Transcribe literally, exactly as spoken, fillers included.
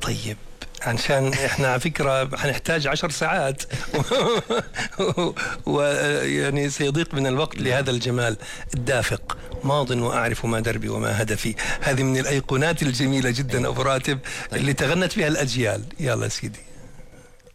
طيب عشان احنا على فكرة حنحتاج عشر ساعات ويعني سيضيق من الوقت لهذا الجمال الدافق. ماض وأعرف ما دربي وما هدفي، هذه من الأيقونات الجميلة جدا أبو راتب اللي تغنت فيها الأجيال. يلا سيدي.